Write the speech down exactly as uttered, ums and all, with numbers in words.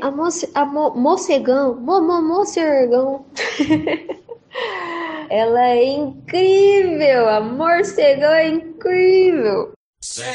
A, moce, a mo, mocegão, mo, mo, mocegão. Ela é incrível, a morcegão é incrível.